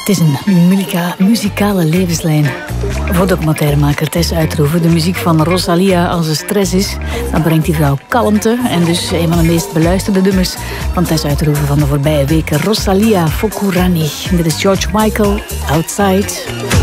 Het is een muzikale levenslijn. Voor documentairemaker Tess Uitroeven. De muziek van Rosalia als er stress is, dan brengt die vrouw kalmte. En dus een van de meest beluisterde nummers van Tess Uitroeven van de voorbije weken. Rosalia Fokurani. Dit is George Michael, Outside.